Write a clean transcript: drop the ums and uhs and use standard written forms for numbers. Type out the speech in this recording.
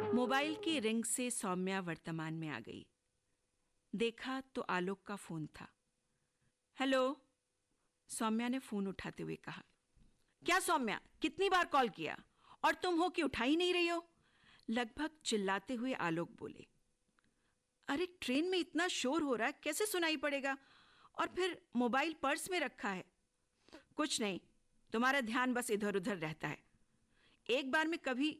Mobile की ring से सौम्या वर्तमान में आ गई। देखा तो आलोक का फोन था। हेलो, सौम्या ने फोन उठाते हुए कहा। क्या सौम्या, कितनी बार कॉल किया और तुम हो कि उठा ही नहीं रही हो? लगभग चिल्लाते हुए आलोक बोले। अरे ट्रेन में इतना शोर हो रहा है, कैसे सुनाई पड़ेगा? और फिर मोबाइल पर्स में रखा है। कुछ नहीं, तुम्हारा ध्यान बस इधर उधर रहता है। एक बार में कभी